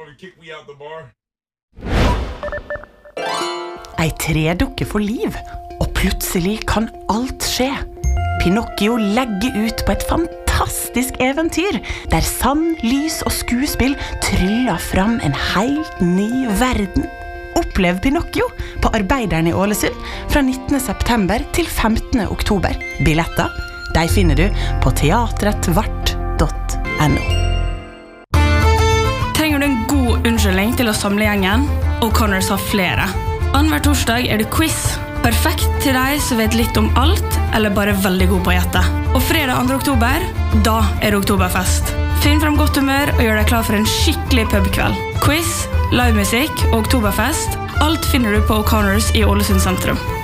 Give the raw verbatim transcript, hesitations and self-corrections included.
and kick me out the bar. Ei tredukke for liv, og plutselig kan alt skje. Pinocchio legger ut på et fantastisk eventyr, der sand, lys og skuespill tryller fram en helt ny verden. Opplev Pinocchio på Arbeideren i Ålesund fra nittende september til femtende oktober. Billetter, de finner du på teatretvart punktum no. Trenger du en god unnskyldning til å samle gjengen? O'Connors har flere. Annenhver torsdag er det quiz. Perfekt til deg som vet litt om alt, eller bare veldig god på å gjette. Og fredag andre oktober, da er det oktoberfest. Finn frem godt humør og gjør deg klar for en skikkelig pubkveld. Quiz, livemusikk og oktoberfest, alt finner du på O'Connors i Ålesund sentrum.